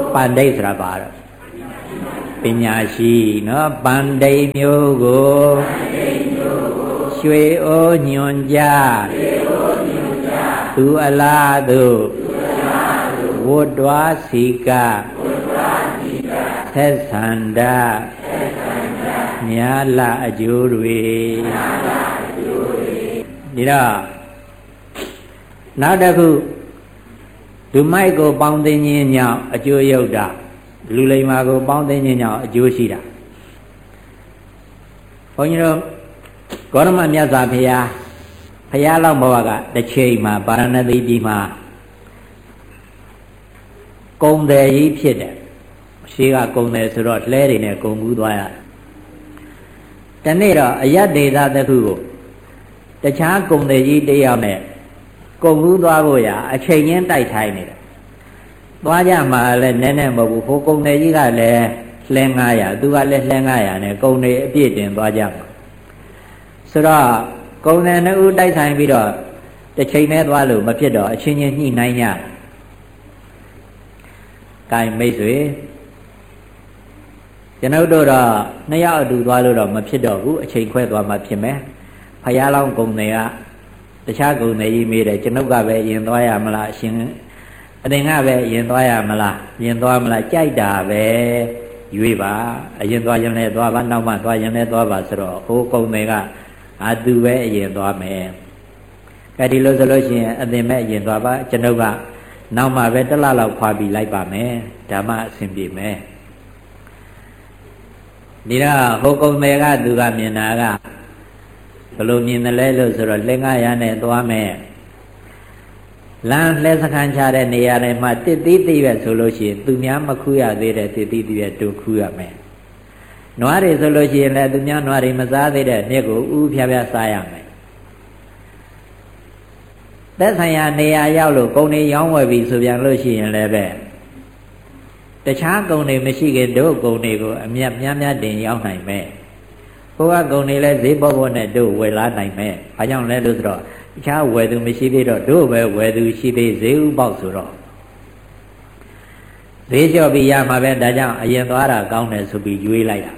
ပန္တိတ်ဆိုတာပါတော့ပညာရှိနော်ပန္တိတ်မျိုးကိုရွှေအိုးညွန်ကြသူအလားသူဝတ္တဝါစီကသက်သန္တာမြာလအကျိုးတွေဒီတော့နောက်တစ်ခုလူမိုက်ကိုပေါင်းသိခြင်းကြောင့်အကျိုးရုပ်တာလူလိမ္မာကိုပေါင်းသိခြင်းကြောင့်အကျိုးရှိတာဘုန်းကြီးတို့ဂေါတမမြတ်စွာဘုရားလောက်ဘဝကတစ်ချိန်မှာဗာရာဏသီပြည်မှာကုံတယ်ကြီးဖြစ်တယ်ရှိကကုံတယ်ဆိုတော့လှဲတွေနဲ့ကုံကူးသွားရတယ်တနေ့တော့အယတ်ဒေသတစ်ခုကိုတခြားကုံတယ်ကြီးတစ်ယောက်နဲ့ကုံကူးသွားဖို့ရအချိန်ချင်းတိုက်ထိုင်းနေတယ်သွားကြမှာလည်းနည်းနည်းမဟုတ်ဘူးဟိုကုံတယ်ကြီးကလည်းလှဲ900သူကလည်းလှဲ900နဲ့ကုံတွေအပြည့်တင်သွားကြမှာဆိုတော့ကုံတယ်နှစ်ဦးတိုက်ဆိုင်ပြီးတော့တစ်ချိန်နဲ့သွားလို့မဖြစ်တော့အချင်းချင်းညှိနှိုင်းကြတယ်။ကိုင်မိတ်ဆွေကျွန်ုပ်တို့တော့နှစ်ယောက်အတူသွားလို့တော့မဖြစ်တော့ဘူးအချိန်ခွဲသွားမှဖြစ်မယ်။ဖယားလောင်းကုံတယ်ကတခြားကုံတယ်ကြီးမေးတယ်ကျွန်ုပ်ကပဲရင်သွားရမလားအရှင်အတင်ကပဲရင်သွားရမလားရင်သွားမလားကြိုက်တာပဲရွေးပါအရင်သွားရင်လည်းသွားပါနောက်မှသွားရင်လည်းသွားပါဆိုတော့ဟိုကုံတယ်ကသူပဲအရင်သွားမယ်။ကဲဒီလိုဆိုလို့ရှိရင်အသင်မဲ့အရင်သွားပါကျွန်ုပ်ကနောက်မှပဲတစ်လလောက်ခွာပြီးလိုက်ပါမယ်ဓမ္မအဆင်ပြေမယ်။ဒီတော့ဟိုကုံတယ်ကသူကမြင်တာကဘလို့မြင်တယ်လဲလို့ဆိုတော့လက်900နဲ့သွားမယ်။လမ်းလက်စခန်းချတဲ့နေရာတွေမှာတစ်သီးသီးပဲဆိုလို့ရှိရင်သူများမခူးရသေးတဲ့တစ်သီးသီးပဲတူခူးရမယ်။နွားတွေဆိုလို့ရှိရင်လည်းသူများနွားတွေမစားသေးတဲ့မြက်ကိုဥဖြားဖြားစားရမယ်သက်ဆိုင်ရာနေရာရောက်လို့ကုံတွေရောင်းဝယ်ပြီးဆိုပြန်လို့ရှိရင်လည်းပဲတခြားကုံတွေမရှိခင်တို့ကုံတွေကိုအမြတ်များများတင်ရောက်နိုင်မယ်ဟိုကကုံတွေလည်းဈေးပေါ်ပေါ်နဲ့တို့ဝယ်လာနိုင်မယ်ဘာကြောင့်လဲလို့ဆိုတော့တခြားဝယ်သူမရှိသေးတော့တို့ပဲဝယ်သူရှိသေးဈေးဥပေါက်ဆိုတော့ဈေးလျှော့ပြီးရမှာပဲဒါကြောင့်အရင်သွားတာကောင်းတယ်ဆိုပြီးရွေးလိုက်တာ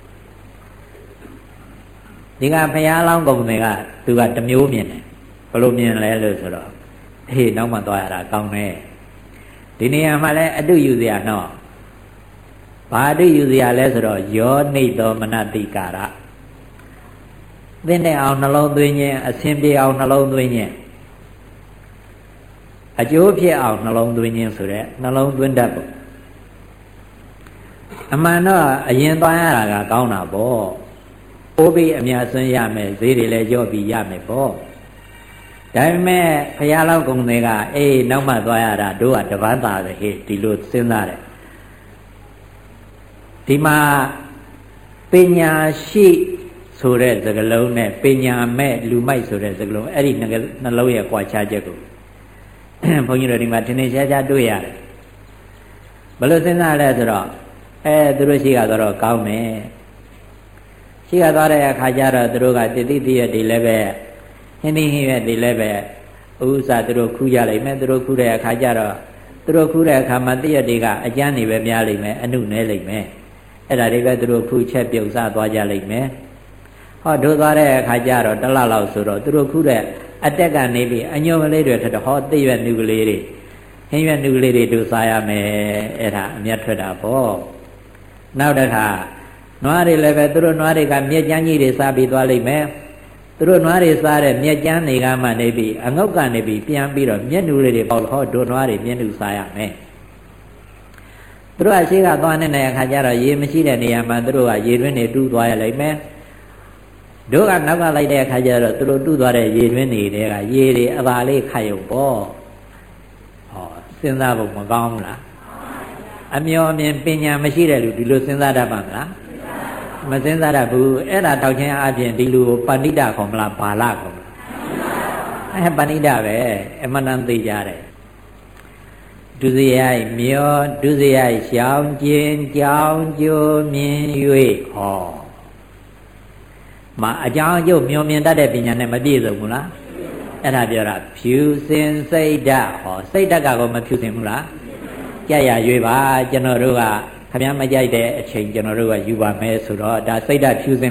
ဒီကဘုရားလောင်းကုံတွေကသူကတစ်မျိုးမြင်တယ်ဘလို့မြင်လဲလို့ဆိုတော့အေးနောက်မှသွားရတာကောင်းတယ်ဒီနေရာမှာလည်းအတုယူစရာတော့ဘာအတုယူစရာလဲဆိုတော့ယောနိသောမနတိကာရသင်တဲ့အောင်နှလုံးသွင်းခြင်းအစဉ်ပြေအောင်နှလုံးသွင်းခြင်းအကျိုးဖြစ်အောင်နှလုံးသွင်းခြင်းဆိုတဲ့နှလုံးသွင်းတတ်ဖို့အမှန်တော့အရင်သွားရတာကကောင်းတာပေါ့ပိုးပြီးအများဆွန်းရမယ်ဈေးတွေလည်းကြော့ပြီးရမယ်ပေါ့ဒါပေမဲ့ဘုရားလောင်းကုံတွေကအေးနောက်မှသွားရတာတို့ကတပန်းသာတယ်ဟေ့ဒီလိုစဉ်းစားတယ်ဒီမှာပညာရှိဆိုတဲ့စကားလုံးနဲ့ပညာမဲ့လူမိုက်ဆိုတဲ့စကားလုံးအဲ့ဒီနှလုံးရဲ့ကွာခြားချက်ကိုဘုန်းကြီးတို့ဒီမှာထင်ထင်ရှားရှားတွေ့ရတယ်ဘယ်လိုစဉ်းစားလဲဆိုတော့သူတို့ရှိကတော့ကောင်းတယ်ရှိကသွားတဲ့အခါကျတော့သူတို့ကတတိယတွေလည်းပဲဟင်းဟင်းရဲ့တွေလည်းပဲဥစ္စာသူတို့ခူးကြလိမ့်မယ်သူတို့ခူးတဲ့အခါကျတော့သူတို့ခူးတဲ့အခါမှာတည့်ရတွေကအကျန်းနေပဲများလိမ့်မယ်အနုနဲလိမ့်မယ်အဲ့ဒါတွေပဲသူတို့ခူးချက်ပြုတ်စားသွားကြလိမ့်မယ်ဟောတို့သွားတဲ့အခါကျတော့တစ်လလောက်ဆိုတော့သူတို့ခူးတဲ့အတက်ကနေပြီးအညွန့်ကလေးတွေထက်တော့ဟောတည့်ရနုကလေးတွေဟင်းရွက်နုကလေးတွေတို့စားရမယ်အဲ့ဒါအမျက်ထွက်တာပေါ့နောက်တစ်ခါနွားတွေလည်းပဲသူတို့နွားတွေကမြက်ကျန်းကြီးတွေစားပြီးသွားလိမ့်မယ်သူတို့နွားတွေစားတဲ့မြက်ကျန်းတွေကမှနေပြီးအငုတ်ကနေပြီးပြန်ပြီးတော့မျက်နှူလေးတွေပေါက်ဟောတို့နွားတွေမျက်နှူစားရမယ်သူတို့အရှိကသွားနေတဲ့အခါကျတော့ရေမရှိတဲ့နေရာမှာသူတို့ကရေတွင်းတွေတူးသွားရလိမ့်မယ်တို့ကနောက်ကလိုက်တဲ့အခါကျတော့သူတို့တူးသွားတဲ့ရေတွင်းတွေကရေတွေအသာလေးခတ်ရုံပေါ့ဟောစဉ်းစားဖို့မကောင်းဘူးလားအမျော်အမြင်ပညာမရှိတဲ့လူဒီလိုစဉ်းစားတတ်ပါမလားမစဉ်းစားတတ်ဘူးအဲ့ဒါထောက်ချင်းအပြင်ဒီလူကိုပဏိတခေါ်မလားဘာလခေါ်မလားပဏိတပဲအမှန်တန်သိကြတယ်ဒုစရိုက်မျောဒုစရိုက်ရှောင်ကျင်ကြောင်းကျိုးမြင်၍ဟောမအကြောင်းအကျိုးမျောမြင်တတ်တဲ့ပညာနဲ့မပြည့်စုံဘူးလားအဲ့ဒါပြောတာဖြူစင်စိတ်ဓာတ်ဟောစိတ်ဓာတ်ကတော့မဖြူစင်ဘူးလားကြက်ရရွေးပါကျွန်တော်တို့ကခမည်းမကြိုက်တဲ့အချိန်ကျွန်တော်တို့ကယူပါမယ်ဆိုတော့ဒါစိတ်ဓာတ်ဖြူစင်